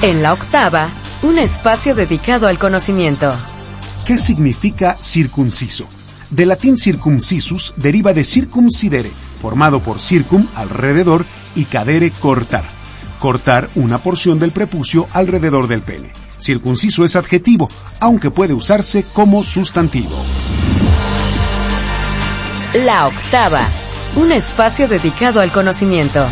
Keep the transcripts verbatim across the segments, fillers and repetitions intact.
En La Octava, un espacio dedicado al conocimiento. ¿Qué significa circunciso? Del latín circumcisus deriva de circumcidere, formado por circum, alrededor, y cadere, cortar. Cortar una porción del prepucio alrededor del pene. Circunciso es adjetivo, aunque puede usarse como sustantivo. La Octava, un espacio dedicado al conocimiento.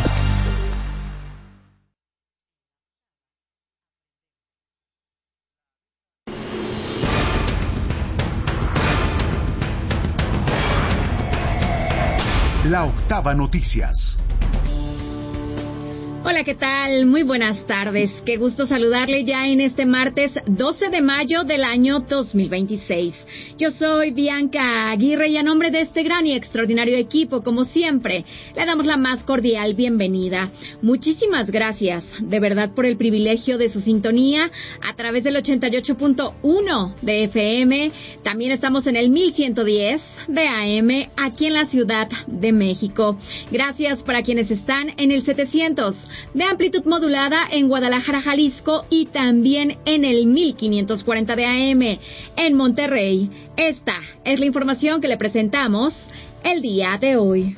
La Octava Noticias. Hola, ¿qué tal? Muy buenas tardes. Qué gusto saludarle ya en este martes doce de mayo del año dos mil veintiséis. Yo soy Bianca Aguirre y a nombre de este gran y extraordinario equipo, como siempre, le damos la más cordial bienvenida. Muchísimas gracias, de verdad, por el privilegio de su sintonía a través del ochenta y ocho punto uno de F M. También estamos en el mil ciento diez de A M aquí en la Ciudad de México. Gracias para quienes están en el setecientos de amplitud modulada en Guadalajara, Jalisco, y también en el mil quinientos cuarenta de A M en Monterrey. Esta es la información que le presentamos el día de hoy.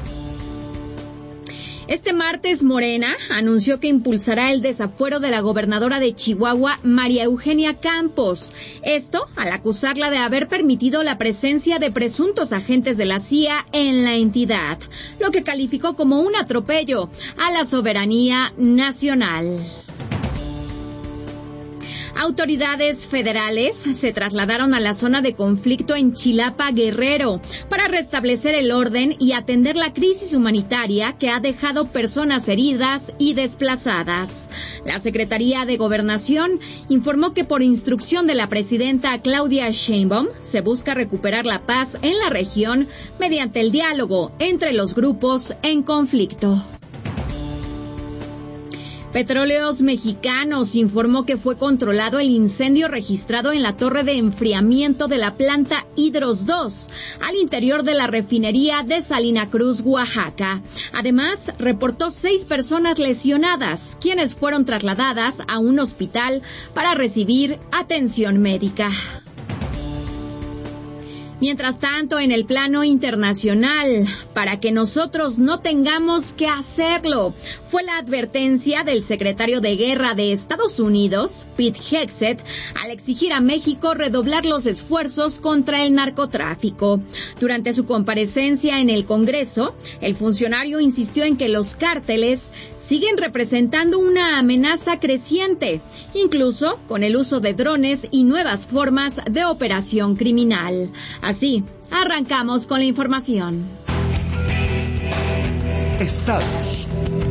Este martes, Morena anunció que impulsará el desafuero de la gobernadora de Chihuahua, María Eugenia Campos. Esto al acusarla de haber permitido la presencia de presuntos agentes de la C I A en la entidad, lo que calificó como un atropello a la soberanía nacional. Autoridades federales se trasladaron a la zona de conflicto en Chilapa, Guerrero, para restablecer el orden y atender la crisis humanitaria que ha dejado personas heridas y desplazadas. La Secretaría de Gobernación informó que por instrucción de la presidenta Claudia Sheinbaum se busca recuperar la paz en la región mediante el diálogo entre los grupos en conflicto. Petróleos Mexicanos informó que fue controlado el incendio registrado en la torre de enfriamiento de la planta Hidros dos, al interior de la refinería de Salina Cruz, Oaxaca. Además, reportó seis personas lesionadas, quienes fueron trasladadas a un hospital para recibir atención médica. Mientras tanto, en el plano internacional, para que nosotros no tengamos que hacerlo, fue la advertencia del secretario de Guerra de Estados Unidos, Pete Hegseth, al exigir a México redoblar los esfuerzos contra el narcotráfico. Durante su comparecencia en el Congreso, el funcionario insistió en que los cárteles siguen representando una amenaza creciente, incluso con el uso de drones y nuevas formas de operación criminal. Así, arrancamos con la información. Estados.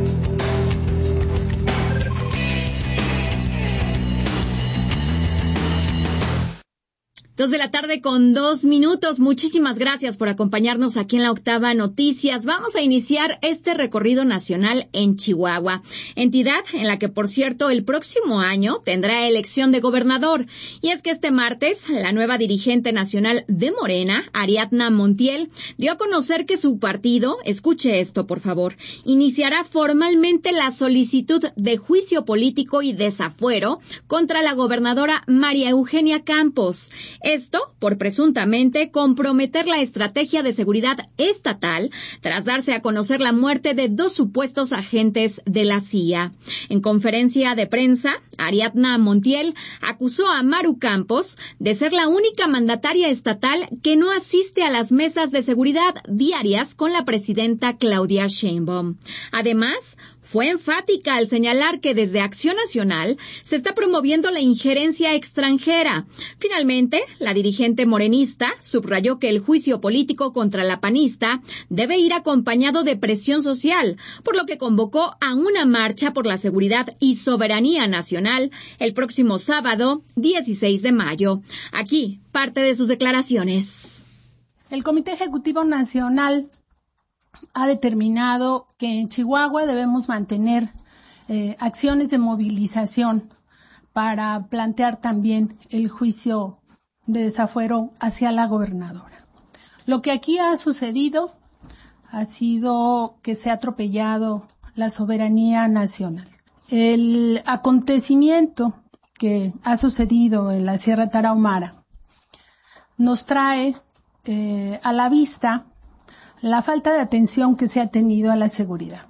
Dos de la tarde con dos minutos. Muchísimas gracias por acompañarnos aquí en La Octava Noticias. Vamos a iniciar este recorrido nacional en Chihuahua, entidad en la que, por cierto, el próximo año tendrá elección de gobernador. Y es que este martes, la nueva dirigente nacional de Morena, Ariadna Montiel, dio a conocer que su partido, escuche esto por favor, iniciará formalmente la solicitud de juicio político y desafuero contra la gobernadora María Eugenia Campos. Esto por presuntamente comprometer la estrategia de seguridad estatal tras darse a conocer la muerte de dos supuestos agentes de la C I A. En conferencia de prensa, Ariadna Montiel acusó a Maru Campos de ser la única mandataria estatal que no asiste a las mesas de seguridad diarias con la presidenta Claudia Sheinbaum. Además, fue enfática al señalar que desde Acción Nacional se está promoviendo la injerencia extranjera. Finalmente, la dirigente morenista subrayó que el juicio político contra la panista debe ir acompañado de presión social, por lo que convocó a una marcha por la seguridad y soberanía nacional el próximo sábado dieciséis de mayo. Aquí, parte de sus declaraciones. El Comité Ejecutivo Nacional ha determinado que en Chihuahua debemos mantener eh, acciones de movilización para plantear también el juicio de desafuero hacia la gobernadora. Lo que aquí ha sucedido ha sido que se ha atropellado la soberanía nacional. El acontecimiento que ha sucedido en la Sierra Tarahumara nos trae eh, a la vista la falta de atención que se ha tenido a la seguridad.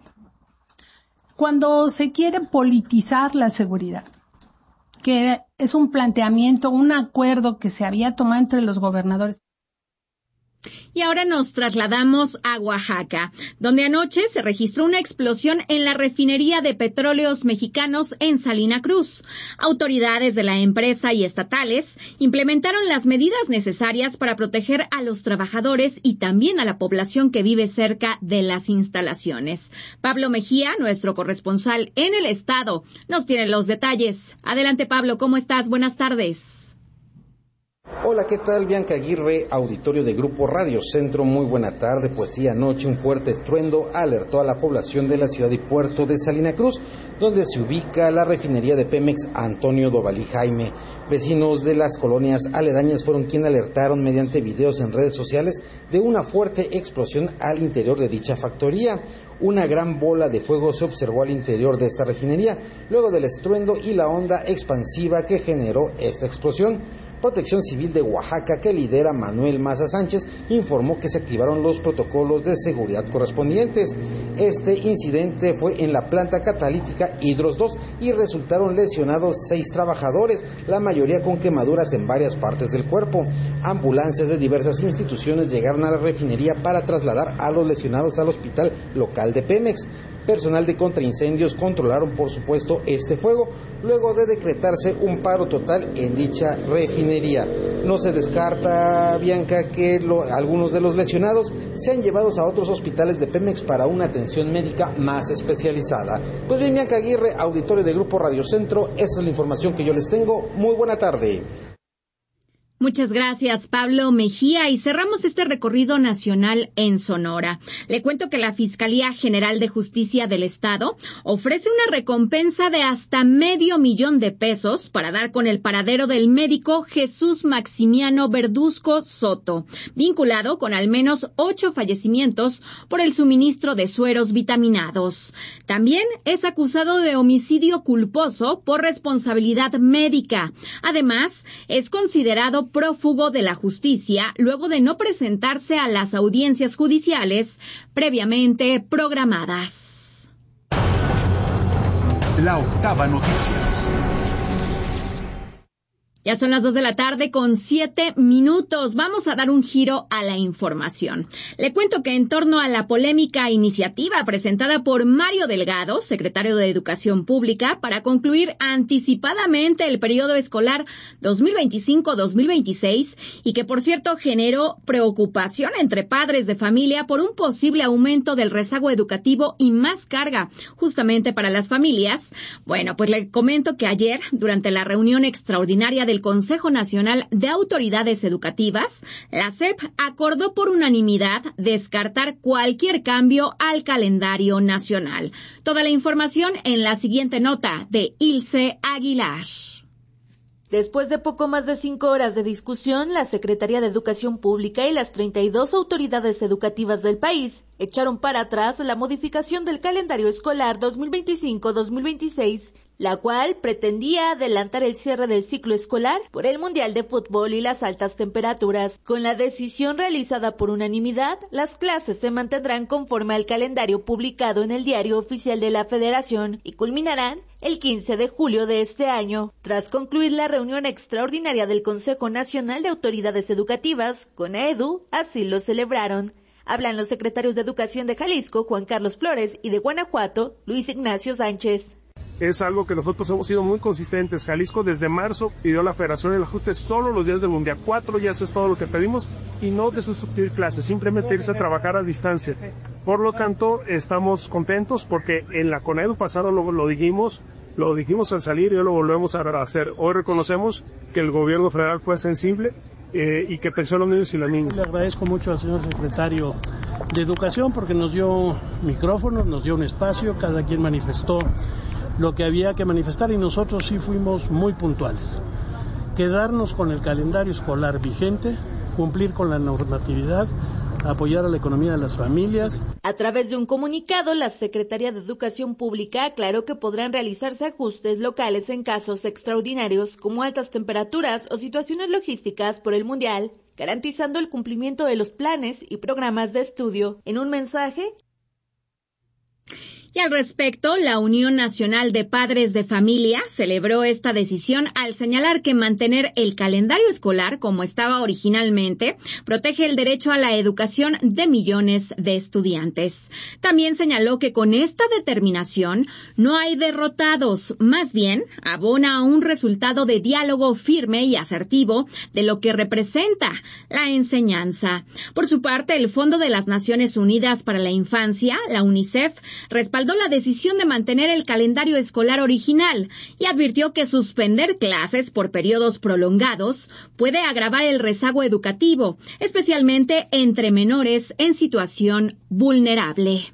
Cuando se quiere politizar la seguridad, que es un planteamiento, un acuerdo que se había tomado entre los gobernadores. Y ahora nos trasladamos a Oaxaca, donde anoche se registró una explosión en la refinería de petróleos mexicanos en Salina Cruz. Autoridades de la empresa y estatales implementaron las medidas necesarias para proteger a los trabajadores y también a la población que vive cerca de las instalaciones. Pablo Mejía, nuestro corresponsal en el estado, nos tiene los detalles. Adelante, Pablo, ¿cómo estás? Buenas tardes. Hola, ¿qué tal? Bianca Aguirre, auditorio de Grupo Radio Centro, muy buena tarde. Pues sí, anoche un fuerte estruendo alertó a la población de la ciudad y puerto de Salina Cruz, donde se ubica la refinería de Pemex Antonio Dovalí Jaime. Vecinos de las colonias aledañas fueron quienes alertaron mediante videos en redes sociales de una fuerte explosión al interior de dicha factoría. Una gran bola de fuego se observó al interior de esta refinería, luego del estruendo y la onda expansiva que generó esta explosión. Protección Civil de Oaxaca, que lidera Manuel Maza Sánchez, informó que se activaron los protocolos de seguridad correspondientes. Este incidente fue en la planta catalítica Hidros dos y resultaron lesionados seis trabajadores, la mayoría con quemaduras en varias partes del cuerpo. Ambulancias de diversas instituciones llegaron a la refinería para trasladar a los lesionados al hospital local de Pemex. Personal de contraincendios controlaron, por supuesto, este fuego, luego de decretarse un paro total en dicha refinería. No se descarta, Bianca, que lo, algunos de los lesionados sean llevados a otros hospitales de Pemex para una atención médica más especializada. Pues bien, Bianca Aguirre, auditorio de Grupo Radio Centro, esa es la información que yo les tengo. Muy buena tarde. Muchas gracias, Pablo Mejía. Y cerramos este recorrido nacional en Sonora. Le cuento que la Fiscalía General de Justicia del Estado ofrece una recompensa de hasta medio millón de pesos para dar con el paradero del médico Jesús Maximiano Verduzco Soto, vinculado con al menos ocho fallecimientos por el suministro de sueros vitaminados. También es acusado de homicidio culposo por responsabilidad médica. Además, es considerado prófugo de la justicia luego de no presentarse a las audiencias judiciales previamente programadas. La Octava Noticias. Ya son las dos de la tarde con siete minutos. Vamos a dar un giro a la información. Le cuento que en torno a la polémica iniciativa presentada por Mario Delgado, secretario de Educación Pública, para concluir anticipadamente el periodo escolar dos mil veinticinco dos mil veintiséis y que, por cierto, generó preocupación entre padres de familia por un posible aumento del rezago educativo y más carga justamente para las familias. Bueno, pues le comento que ayer, durante la reunión extraordinaria de el Consejo Nacional de Autoridades Educativas, la S E P acordó por unanimidad descartar cualquier cambio al calendario nacional. Toda la información en la siguiente nota de Ilse Aguilar. Después de poco más de cinco horas de discusión, la Secretaría de Educación Pública y las treinta y dos autoridades educativas del país echaron para atrás la modificación del calendario escolar dos mil veinticinco dos mil veintiséis, la cual pretendía adelantar el cierre del ciclo escolar por el Mundial de Fútbol y las altas temperaturas. Con la decisión realizada por unanimidad, las clases se mantendrán conforme al calendario publicado en el Diario Oficial de la Federación y culminarán el quince de julio de este año. Tras concluir la reunión extraordinaria del Consejo Nacional de Autoridades Educativas, CONAEDU, así lo celebraron. Hablan los secretarios de Educación de Jalisco, Juan Carlos Flores, y de Guanajuato, Luis Ignacio Sánchez. Es algo que nosotros hemos sido muy consistentes. Jalisco desde marzo pidió a la Federación el ajuste solo los días del Mundial. Cuatro días es todo lo que pedimos y no de sustituir clases, simplemente irse a trabajar a distancia. Por lo tanto, estamos contentos porque en la CONAEDU pasado lo, lo dijimos, lo dijimos al salir y hoy lo volvemos a hacer. Hoy reconocemos que el gobierno federal fue sensible eh, y que pensó en los niños y las niñas. Le agradezco mucho al señor secretario de Educación porque nos dio micrófonos, nos dio un espacio, cada quien manifestó lo que había que manifestar y nosotros sí fuimos muy puntuales. Quedarnos con el calendario escolar vigente, cumplir con la normatividad, apoyar a la economía de las familias. A través de un comunicado, la Secretaría de Educación Pública aclaró que podrán realizarse ajustes locales en casos extraordinarios como altas temperaturas o situaciones logísticas por el Mundial, garantizando el cumplimiento de los planes y programas de estudio. En un mensaje, y al respecto, la Unión Nacional de Padres de Familia celebró esta decisión al señalar que mantener el calendario escolar como estaba originalmente protege el derecho a la educación de millones de estudiantes. También señaló que con esta determinación no hay derrotados, más bien abona a un resultado de diálogo firme y asertivo de lo que representa la enseñanza. Por su parte, el Fondo de las Naciones Unidas para la Infancia, la UNICEF, respaldó la decisión de mantener el calendario escolar original y advirtió que suspender clases por periodos prolongados puede agravar el rezago educativo, especialmente entre menores en situación vulnerable.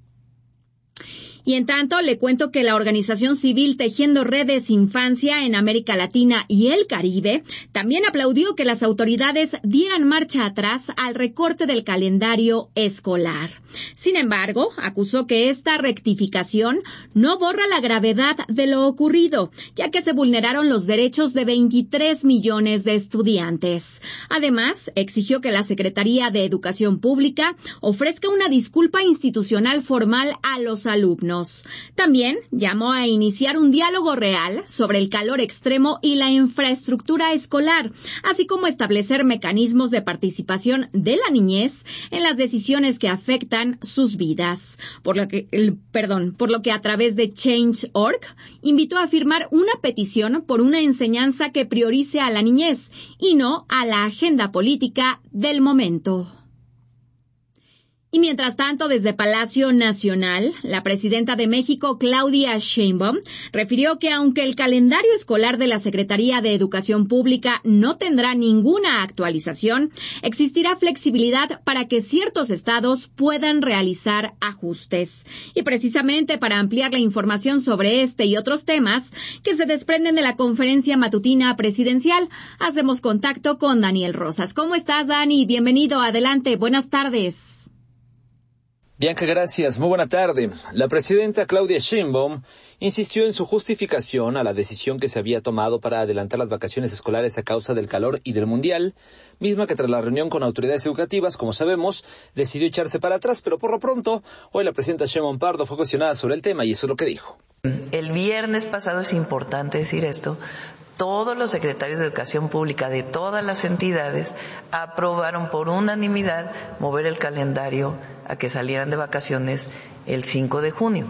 Y en tanto, le cuento que la organización civil Tejiendo Redes Infancia en América Latina y el Caribe también aplaudió que las autoridades dieran marcha atrás al recorte del calendario escolar. Sin embargo, acusó que esta rectificación no borra la gravedad de lo ocurrido, ya que se vulneraron los derechos de veintitrés millones de estudiantes. Además, exigió que la Secretaría de Educación Pública ofrezca una disculpa institucional formal a los alumnos. También llamó a iniciar un diálogo real sobre el calor extremo y la infraestructura escolar, así como establecer mecanismos de participación de la niñez en las decisiones que afectan sus vidas. Por lo que, el, perdón, por lo que a través de change punto org invitó a firmar una petición por una enseñanza que priorice a la niñez y no a la agenda política del momento. Y mientras tanto, desde Palacio Nacional, la presidenta de México, Claudia Sheinbaum, refirió que aunque el calendario escolar de la Secretaría de Educación Pública no tendrá ninguna actualización, existirá flexibilidad para que ciertos estados puedan realizar ajustes. Y precisamente para ampliar la información sobre este y otros temas que se desprenden de la conferencia matutina presidencial, hacemos contacto con Daniel Rosas. ¿Cómo estás, Dani? Bienvenido. Adelante. Buenas tardes. Bianca, gracias. Muy buena tarde. La presidenta Claudia Sheinbaum insistió en su justificación a la decisión que se había tomado para adelantar las vacaciones escolares a causa del calor y del Mundial, misma que tras la reunión con autoridades educativas, como sabemos, decidió echarse para atrás, pero por lo pronto, hoy la presidenta Sheinbaum Pardo fue cuestionada sobre el tema y eso es lo que dijo. El viernes pasado, es importante decir esto, todos los secretarios de Educación Pública de todas las entidades aprobaron por unanimidad mover el calendario a que salieran de vacaciones el cinco de junio.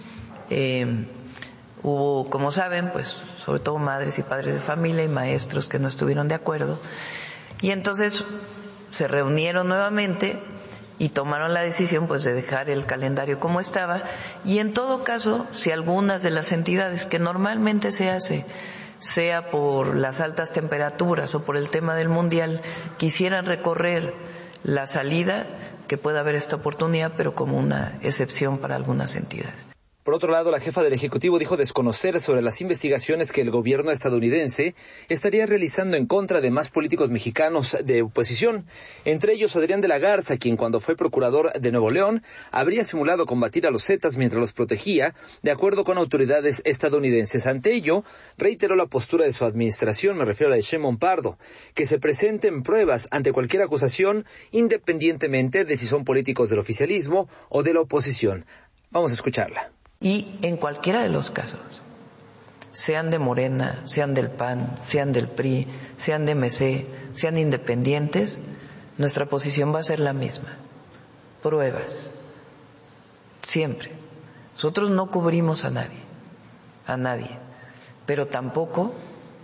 Eh, hubo, como saben, pues sobre todo madres y padres de familia y maestros que no estuvieron de acuerdo. Y entonces se reunieron nuevamente y tomaron la decisión pues de dejar el calendario como estaba. Y en todo caso, si algunas de las entidades, que normalmente se hace, sea por las altas temperaturas o por el tema del Mundial, quisieran recorrer la salida, que pueda haber esta oportunidad, pero como una excepción para algunas entidades. Por otro lado, la jefa del Ejecutivo dijo desconocer sobre las investigaciones que el gobierno estadounidense estaría realizando en contra de más políticos mexicanos de oposición, entre ellos Adrián de la Garza, quien cuando fue procurador de Nuevo León habría simulado combatir a los Zetas mientras los protegía, de acuerdo con autoridades estadounidenses. Ante ello, reiteró la postura de su administración, me refiero a la de Sheinbaum Pardo, que se presenten pruebas ante cualquier acusación, independientemente de si son políticos del oficialismo o de la oposición. Vamos a escucharla. Y en cualquiera de los casos, sean de Morena, sean del P A N, sean del P R I, sean de M C, sean independientes, nuestra posición va a ser la misma. Pruebas. Siempre. Nosotros no cubrimos a nadie, a nadie, pero tampoco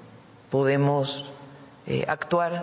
podemos eh, actuar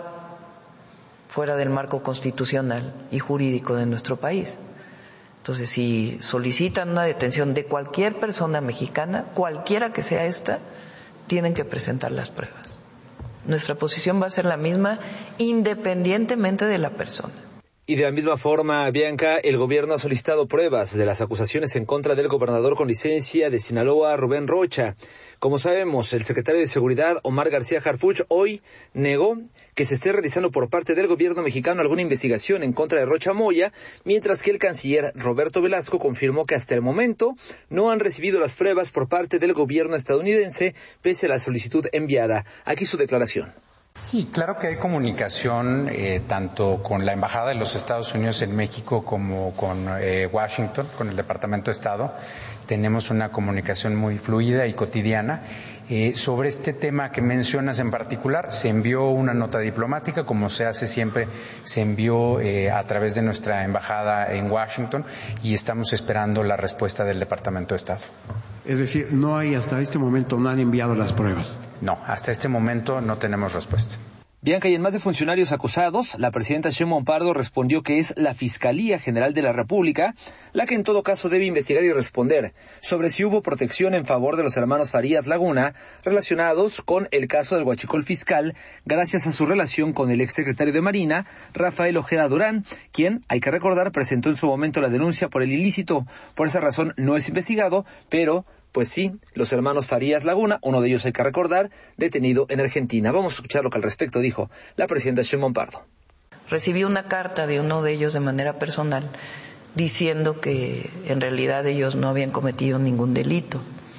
fuera del marco constitucional y jurídico de nuestro país. Entonces, si solicitan una detención de cualquier persona mexicana, cualquiera que sea esta, tienen que presentar las pruebas. Nuestra posición va a ser la misma independientemente de la persona. Y de la misma forma, Bianca, el gobierno ha solicitado pruebas de las acusaciones en contra del gobernador con licencia de Sinaloa, Rubén Rocha. Como sabemos, el secretario de Seguridad, Omar García Harfuch, hoy negó que se esté realizando por parte del gobierno mexicano alguna investigación en contra de Rocha Moya, mientras que el canciller Roberto Velasco confirmó que hasta el momento no han recibido las pruebas por parte del gobierno estadounidense, pese a la solicitud enviada. Aquí su declaración. Sí, claro que hay comunicación eh, tanto con la Embajada de los Estados Unidos en México como con eh, Washington, con el Departamento de Estado. Tenemos una comunicación muy fluida y cotidiana. Eh, sobre este tema que mencionas en particular, se envió una nota diplomática, como se hace siempre, se envió eh, a través de nuestra embajada en Washington y estamos esperando la respuesta del Departamento de Estado. Es decir, no hay hasta este momento, no han enviado las pruebas. No, hasta este momento no tenemos respuesta. Bianca, y en más de funcionarios acusados, la presidenta Sheinbaum Pardo respondió que es la Fiscalía General de la República la que en todo caso debe investigar y responder sobre si hubo protección en favor de los hermanos Farías Laguna relacionados con el caso del huachicol fiscal gracias a su relación con el exsecretario de Marina, Rafael Ojeda Durán, quien, hay que recordar, presentó en su momento la denuncia por el ilícito. Por esa razón no es investigado, pero pues sí, los hermanos Farías Laguna, uno de ellos hay que recordar, detenido en Argentina. Vamos a escuchar lo que al respecto dijo la presidenta Sheinbaum Pardo. Recibí una carta de uno de ellos de manera personal diciendo que en realidad ellos no habían cometido ningún delito.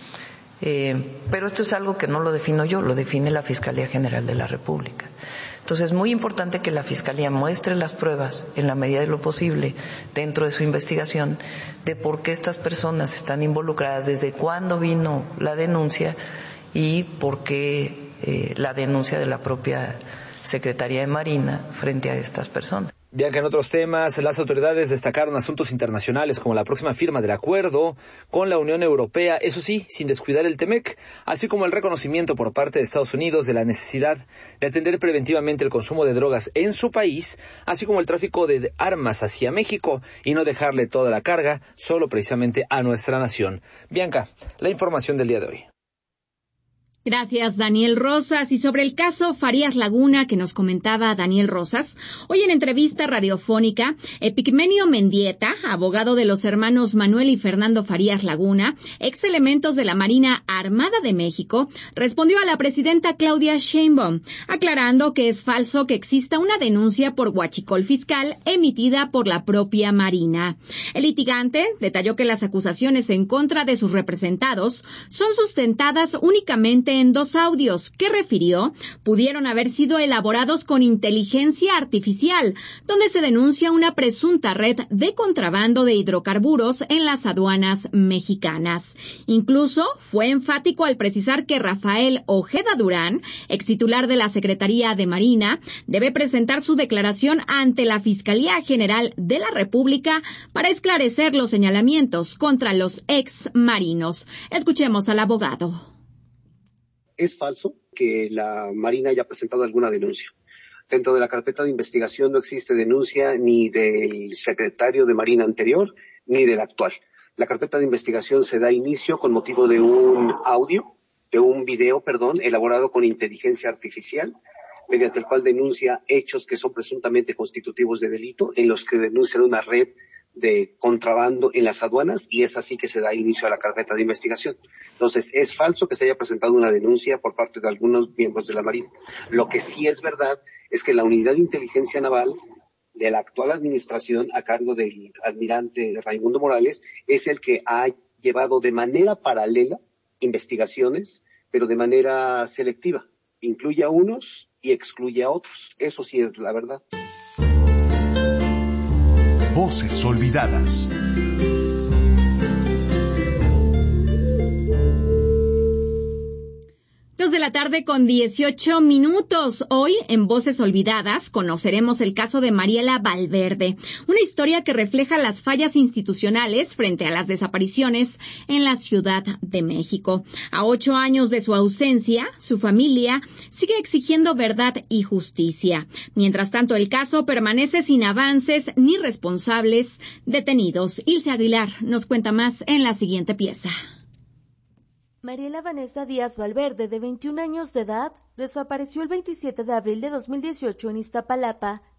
Eh, pero esto es algo que no lo defino yo, lo define la Fiscalía General de la República. Entonces es muy importante que la Fiscalía muestre las pruebas en la medida de lo posible dentro de su investigación de por qué estas personas están involucradas, desde cuándo vino la denuncia y por qué eh, la denuncia de la propia Secretaría de Marina frente a estas personas. Bianca, en otros temas, las autoridades destacaron asuntos internacionales como la próxima firma del acuerdo con la Unión Europea, eso sí, sin descuidar el Temec, así como el reconocimiento por parte de Estados Unidos de la necesidad de atender preventivamente el consumo de drogas en su país, así como el tráfico de armas hacia México y no dejarle toda la carga solo precisamente a nuestra nación. Bianca, la información del día de hoy. Gracias, Daniel Rosas. Y sobre el caso Farías Laguna que nos comentaba Daniel Rosas, hoy en entrevista radiofónica, Epigmenio Mendieta, abogado de los hermanos Manuel y Fernando Farías Laguna, ex elementos de la Marina Armada de México, respondió a la presidenta Claudia Sheinbaum, aclarando que es falso que exista una denuncia por huachicol fiscal emitida por la propia Marina. El litigante detalló que las acusaciones en contra de sus representados son sustentadas únicamente en dos audios que, refirió, pudieron haber sido elaborados con inteligencia artificial, donde se denuncia una presunta red de contrabando de hidrocarburos en las aduanas mexicanas. Incluso fue enfático al precisar que Rafael Ojeda Durán, ex titular de la Secretaría de Marina, debe presentar su declaración ante la Fiscalía General de la República para esclarecer los señalamientos contra los ex marinos. Escuchemos al abogado. Es falso que la Marina haya presentado alguna denuncia. Dentro de la carpeta de investigación no existe denuncia ni del secretario de Marina anterior ni del actual. La carpeta de investigación se da inicio con motivo de un audio, de un video, perdón, elaborado con inteligencia artificial, mediante el cual denuncia hechos que son presuntamente constitutivos de delito, en los que denuncian una red de contrabando en las aduanas, y es así que se da inicio a la carpeta de investigación. Entonces, es falso que se haya presentado una denuncia por parte de algunos miembros de la Marina. Lo que sí es verdad es que la Unidad de Inteligencia Naval de la actual administración, a cargo del almirante Raimundo Morales, es el que ha llevado de manera paralela investigaciones, pero de manera selectiva. Incluye a unos y excluye a otros. Eso sí es la verdad. Voces olvidadas. Dos de la tarde con dieciocho minutos. Hoy, en Voces Olvidadas, conoceremos el caso de Mariela Valverde, una historia que refleja las fallas institucionales frente a las desapariciones en la Ciudad de México. A ocho años de su ausencia, su familia sigue exigiendo verdad y justicia. Mientras tanto, el caso permanece sin avances ni responsables detenidos. Ilse Aguilar nos cuenta más en la siguiente pieza. Mariela Vanessa Díaz Valverde, de veintiún años de edad, desapareció el veintisiete de abril de dos mil dieciocho en Iztapalapa,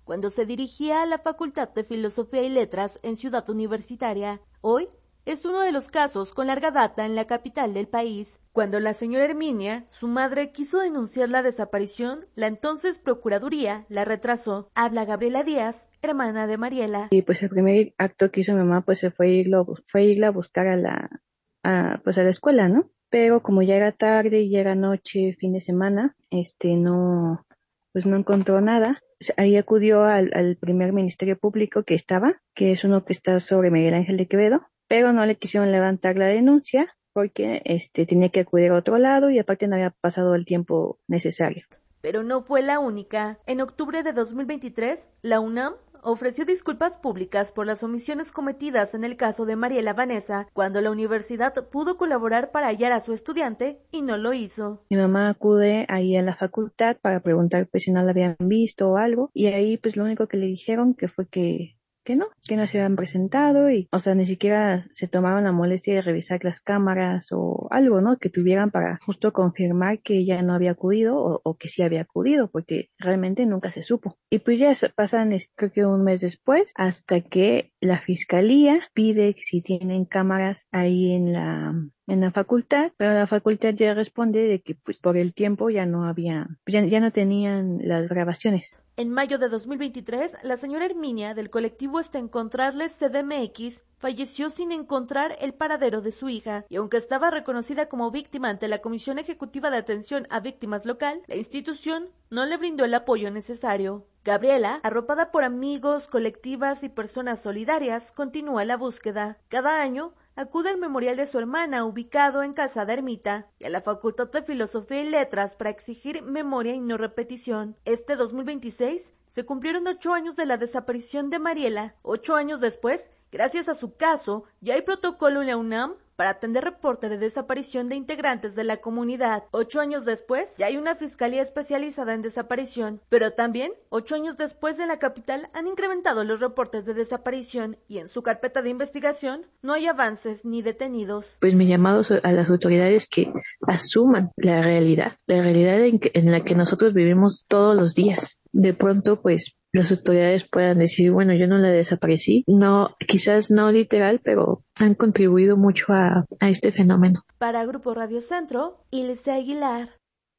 cuando se dirigía a la Facultad de Filosofía y Letras en Ciudad Universitaria. Hoy es uno de los casos con larga data en la capital del país. Cuando la señora Herminia, su madre, quiso denunciar la desaparición, la entonces Procuraduría la retrasó. Habla Gabriela Díaz, hermana de Mariela. Y pues el primer acto que hizo mi mamá pues se fue irlo, fue irla a buscar a la, a, pues a la escuela, ¿no? Pero como ya era tarde y ya era noche, fin de semana, este no, pues no encontró nada. Ahí acudió al, al primer Ministerio Público que estaba, que es uno que está sobre Miguel Ángel de Quevedo, pero no le quisieron levantar la denuncia porque este tenía que acudir a otro lado y aparte no había pasado el tiempo necesario. Pero no fue la única. En octubre de dos mil veintitrés, la UNAM ofreció disculpas públicas por las omisiones cometidas en el caso de Mariela Vanessa, cuando la universidad pudo colaborar para hallar a su estudiante y no lo hizo. Mi mamá acude ahí a la facultad para preguntar pues si no la habían visto o algo, y ahí pues lo único que le dijeron que fue que que no, que no se habían presentado y, o sea, ni siquiera se tomaron la molestia de revisar las cámaras o algo, ¿no? Que tuvieran para justo confirmar que ella no había acudido o, o que sí había acudido, porque realmente nunca se supo. Y pues ya pasan, creo que un mes después, hasta que la fiscalía pide si tienen cámaras ahí en la en la facultad, pero la facultad ya responde de que pues por el tiempo ya no había, ya, ya no tenían las grabaciones. En mayo de dos mil veintitrés, la señora Herminia del colectivo Hasta Encontrarles C D M X falleció sin encontrar el paradero de su hija, y aunque estaba reconocida como víctima ante la Comisión Ejecutiva de Atención a Víctimas local, la institución no le brindó el apoyo necesario. Gabriela, arropada por amigos, colectivas y personas solidarias, continúa la búsqueda. Cada año acude al memorial de su hermana, ubicado en Calzada Ermita, y a la Facultad de Filosofía y Letras para exigir memoria y no repetición. Este dos mil veintiséis se cumplieron ocho años de la desaparición de Mariela. Ocho años después, gracias a su caso, ya hay protocolo en la UNAM para atender reporte de desaparición de integrantes de la comunidad. Ocho años después, ya hay una fiscalía especializada en desaparición. Pero también, ocho años después de la capital, han incrementado los reportes de desaparición y en su carpeta de investigación no hay avances ni detenidos. Pues mi llamado a las autoridades que asuman la realidad, la realidad en, que, en la que nosotros vivimos todos los días. De pronto, pues, las autoridades puedan decir, bueno, yo no la desaparecí. No, quizás no literal, pero han contribuido mucho a, a este fenómeno. Para Grupo Radio Centro, Ilse Aguilar.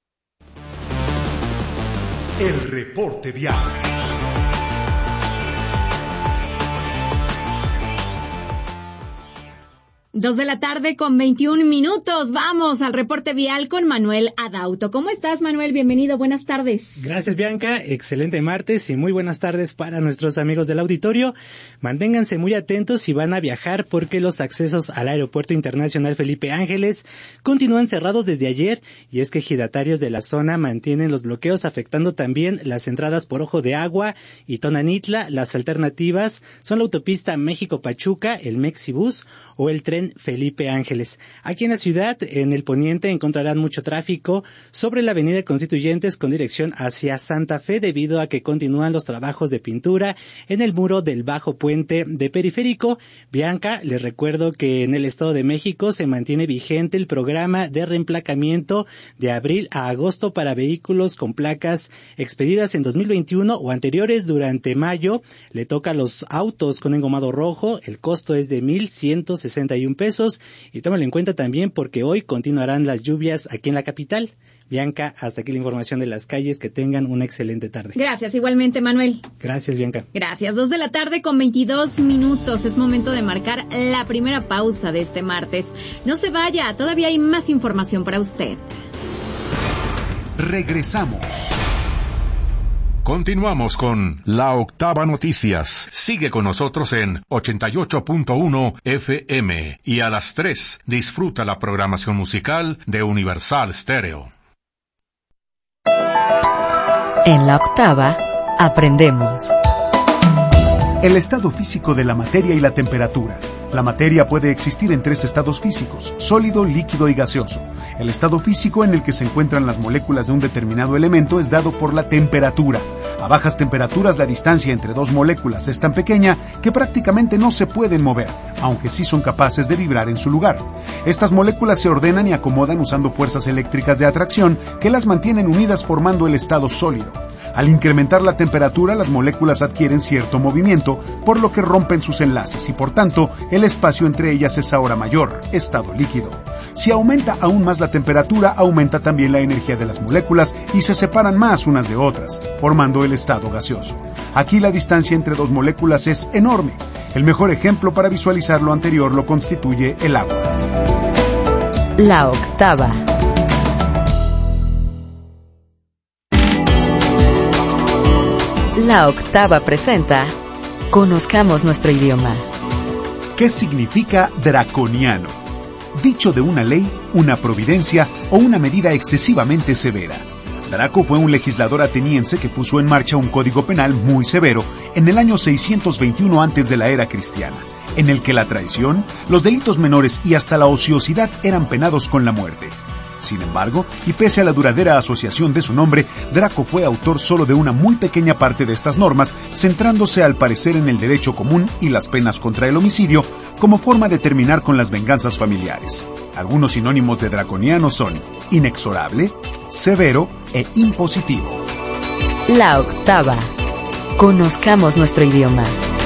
El reporte vial. Dos de la tarde con veintiún minutos. Vamos al reporte vial con Manuel Adauto. ¿Cómo estás, Manuel? Bienvenido. Buenas tardes. Gracias, Bianca. Excelente martes y muy buenas tardes para nuestros amigos del auditorio. Manténganse muy atentos si van a viajar porque los accesos al Aeropuerto Internacional Felipe Ángeles continúan cerrados desde ayer, y es que ejidatarios de la zona mantienen los bloqueos, afectando también las entradas por Ojo de Agua y Tonanitla. Las alternativas son la autopista México-Pachuca, el Mexibus o el tren Felipe Ángeles. Aquí en la ciudad, en el poniente, encontrarán mucho tráfico sobre la avenida Constituyentes con dirección hacia Santa Fe, debido a que continúan los trabajos de pintura en el muro del bajo puente de Periférico. Bianca, les recuerdo que en el Estado de México se mantiene vigente el programa de reemplacamiento de abril a agosto para vehículos con placas expedidas en dos mil veintiuno o anteriores. Durante mayo le toca a los autos con engomado rojo. El costo es de mil ciento sesenta y un pesos, y tómalo en cuenta también porque hoy continuarán las lluvias aquí en la capital. Bianca, hasta aquí la información de las calles. Que tengan una excelente tarde. Gracias, igualmente, Manuel. Gracias, Bianca. Gracias. Dos de la tarde con veintidós minutos. Es momento de marcar la primera pausa de este martes. No se vaya, todavía hay más información para usted. Regresamos. Continuamos con La Octava Noticias. Sigue con nosotros en ochenta y ocho punto uno F M y a las tres disfruta la programación musical de Universal Stereo. En La Octava aprendemos el estado físico de la materia y la temperatura. La materia puede existir en tres estados físicos: sólido, líquido y gaseoso. El estado físico en el que se encuentran las moléculas de un determinado elemento es dado por la temperatura. A bajas temperaturas la distancia entre dos moléculas es tan pequeña que prácticamente no se pueden mover, aunque sí son capaces de vibrar en su lugar. Estas moléculas se ordenan y acomodan usando fuerzas eléctricas de atracción que las mantienen unidas formando el estado sólido. Al incrementar la temperatura, las moléculas adquieren cierto movimiento, por lo que rompen sus enlaces y por tanto, el espacio entre ellas es ahora mayor, estado líquido. Si aumenta aún más la temperatura, aumenta también la energía de las moléculas y se separan más unas de otras, formando el estado gaseoso. Aquí la distancia entre dos moléculas es enorme. El mejor ejemplo para visualizar lo anterior lo constituye el agua. La octava. La octava presenta Conozcamos nuestro idioma. ¿Qué significa draconiano? Dicho de una ley, una providencia o una medida excesivamente severa. Draco fue un legislador ateniense que puso en marcha un código penal muy severo en el año seiscientos veintiuno antes de la era cristiana, en el que la traición, los delitos menores y hasta la ociosidad eran penados con la muerte. Sin embargo, y pese a la duradera asociación de su nombre, Draco fue autor solo de una muy pequeña parte de estas normas, centrándose al parecer en el derecho común y las penas contra el homicidio, como forma de terminar con las venganzas familiares. Algunos sinónimos de draconiano son inexorable, severo e impositivo. La octava. Conozcamos nuestro idioma.